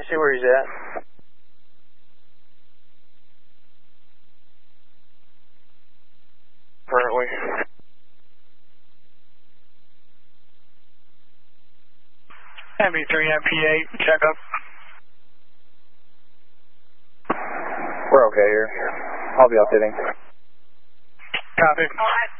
see where he's at. Currently. MB3 MP8, check up. We're okay here. I'll be updating. Copy. Alright.